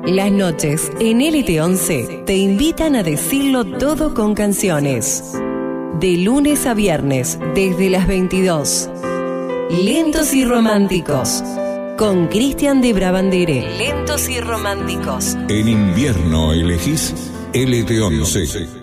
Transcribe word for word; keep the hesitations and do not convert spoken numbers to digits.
Las noches en L T once te invitan a decirlo todo con canciones. De lunes a viernes, desde las veintidós. Lentos y románticos. Con Cristian de Brabandere. Lentos y románticos. En invierno elegís L T once.